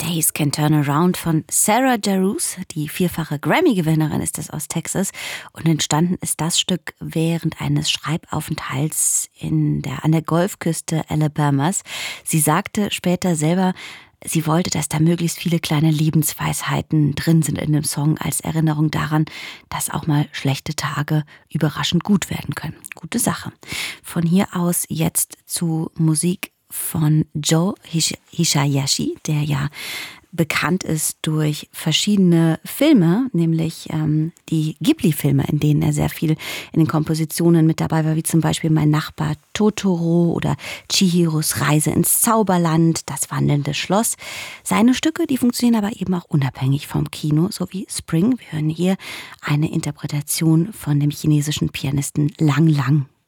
Face Can Turn Around von Sarah Jarosz, die vierfache Grammy-Gewinnerin ist es aus Texas. Und entstanden ist das Stück während eines Schreibaufenthalts an der Golfküste Alabamas. Sie sagte später selber, sie wollte, dass da möglichst viele kleine Lebensweisheiten drin sind in dem Song, als Erinnerung daran, dass auch mal schlechte Tage überraschend gut werden können. Gute Sache. Von hier aus jetzt zu Musik von Joe Hisaishi, der ja bekannt ist durch verschiedene Filme, nämlich die Ghibli-Filme, in denen er sehr viel in den Kompositionen mit dabei war, wie zum Beispiel Mein Nachbar Totoro oder Chihiros Reise ins Zauberland, Das wandelnde Schloss. Seine Stücke, die funktionieren aber eben auch unabhängig vom Kino, so wie Spring. Wir hören hier eine Interpretation von dem chinesischen Pianisten Lang Lang.